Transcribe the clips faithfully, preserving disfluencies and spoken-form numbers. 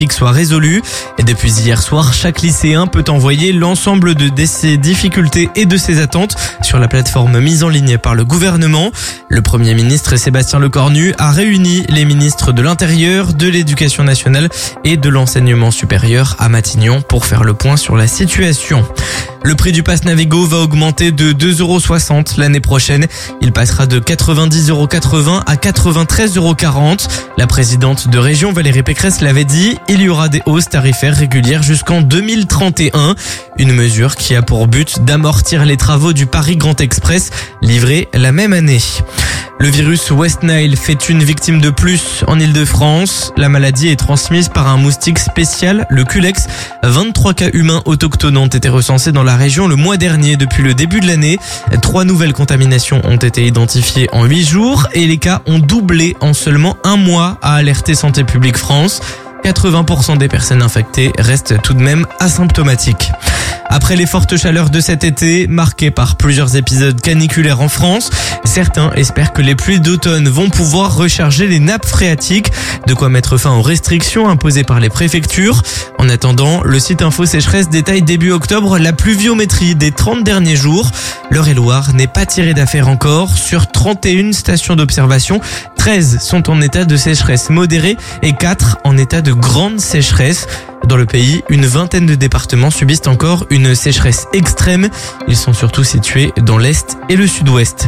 soit résolu. Et depuis hier soir, chaque lycéen peut envoyer l'ensemble de ses difficultés et de ses attentes sur la plateforme mise en ligne par le gouvernement. Le Premier ministre Sébastien Lecornu a réuni les ministres de l'Intérieur, de l'Éducation nationale et de l'Enseignement supérieur à Matignon pour faire le point sur la situation. Le prix du pass Navigo va augmenter de deux euros soixante l'année prochaine. Il passera de quatre-vingt-dix euros quatre-vingts à quatre-vingt-treize euros quarante. La présidente de région Valérie Pécresse l'avait dit, il y aura des hausses tarifaires régulières jusqu'en deux mille trente et un. Une mesure qui a pour but d'amortir les travaux du Paris Grand Express livrés la même année. Le virus West Nile fait une victime de plus en Ile-de-France. La maladie est transmise par un moustique spécial, le Culex. vingt-trois cas humains autochtones ont été recensés dans la région le mois dernier depuis le début de l'année. Trois nouvelles contaminations ont été identifiées en huit jours et les cas ont doublé en seulement un mois, a alerté Santé publique France. quatre-vingts pour cent des personnes infectées restent tout de même asymptomatiques. Après les fortes chaleurs de cet été, marquées par plusieurs épisodes caniculaires en France, certains espèrent que les pluies d'automne vont pouvoir recharger les nappes phréatiques, de quoi mettre fin aux restrictions imposées par les préfectures. En attendant, le site Info Sécheresse détaille début octobre la pluviométrie des trente derniers jours. L'Eure-et-Loire n'est pas tirée d'affaire encore. Sur trente et une stations d'observation, treize sont en état de sécheresse modérée et quatre en état de grande sécheresse. Dans le pays, une vingtaine de départements subissent encore une sécheresse extrême. Ils sont surtout situés dans l'Est et le Sud-Ouest.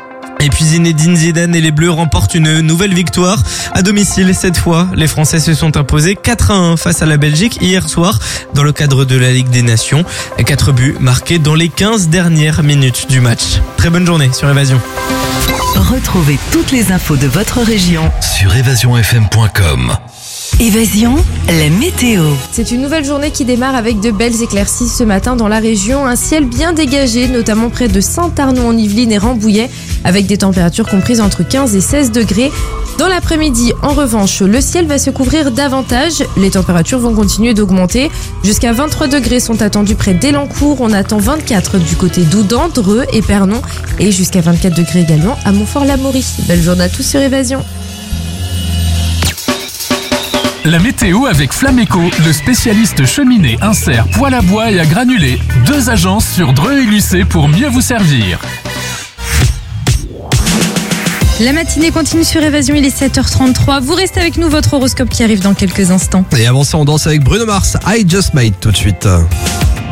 Et puis Zinedine Zidane et les Bleus remportent une nouvelle victoire à domicile. Cette fois, les Français se sont imposés quatre à un face à la Belgique hier soir dans le cadre de la Ligue des Nations. Quatre buts marqués dans les quinze dernières minutes du match. Très bonne journée sur Évasion. Retrouvez toutes les infos de votre région sur évasion f m point com. Évasion, la météo. C'est une nouvelle journée qui démarre avec de belles éclaircies ce matin dans la région. Un ciel bien dégagé, notamment près de Saint-Arnaud-en-Yvelines et Rambouillet, avec des températures comprises entre quinze et seize degrés. Dans l'après-midi, en revanche, le ciel va se couvrir davantage. Les températures vont continuer d'augmenter. Jusqu'à vingt-trois degrés sont attendus près d'Elancourt. On attend vingt-quatre du côté d'Oudan, Dreux et Pernon. Et jusqu'à vingt-quatre degrés également à Montfort-l'Amaury. Belle journée à tous sur Évasion. La météo avec Flameco, le spécialiste cheminée, insert, poêle à bois et à granulés. Deux agences sur Dreux et Lucé pour mieux vous servir. La matinée continue sur Évasion, il est sept heures trente-trois. Vous restez avec nous, votre horoscope qui arrive dans quelques instants. Et avant ça, on danse avec Bruno Mars, I Just Made tout de suite.